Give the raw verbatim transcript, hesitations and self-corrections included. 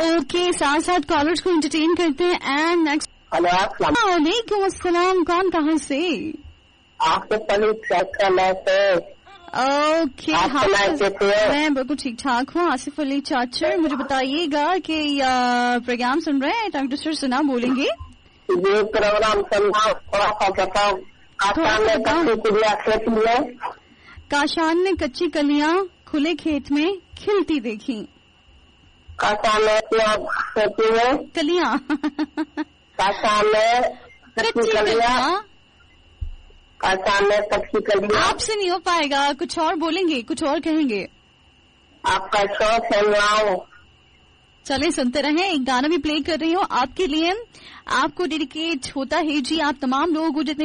Okay, साथ साथ callers को एंटरटेन करते हैं। एंड नेक्स्ट, वालेकुम अस्सलाम, कौन कहाँ से? आपके पली चेक करना है। ओके, हाँ मैं बिल्कुल ठीक ठाक हूँ। आसिफ अली चाचर, मुझे बताइएगा कि प्रोग्राम सुन रहे हैं? टाइम टू सुना बोलेंगे? ये प्रोग्राम सुनना थोड़ा सा बताओ। काशान ने कच्ची कलियां खुले खेत में खिलती देखी। काशान ने कलियां काशान ने कच्ची कलियां काशान ने कच्ची कलियां। आपसे नहीं हो पाएगा, कुछ और बोलेंगे, कुछ और कहेंगे? आपका शो सुन रहा हूँ। चले सुनते रहें। एक गाना भी प्ले कर रही हूँ आपके लिए, आपको डेडिकेट होता है जी। आप तमाम लोगों को जितने